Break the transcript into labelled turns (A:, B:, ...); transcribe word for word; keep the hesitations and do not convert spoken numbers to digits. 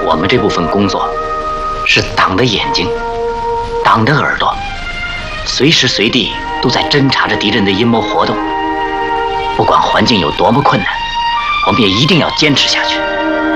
A: 我们这部分工作是党的眼睛，党的耳朵，随时随地都在侦查着敌人的阴谋活动。不管环境有多么困难，我们也一定要坚持下去。